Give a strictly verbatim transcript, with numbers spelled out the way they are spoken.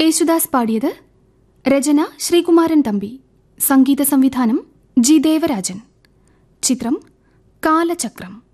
യേശുദാസ് പാടിയത്. രചന ശ്രീകുമാരൻ തമ്പി. സംഗീത സംവിധാനം ജി ദേവരാജൻ. ചിത്രം കാലചക്രം.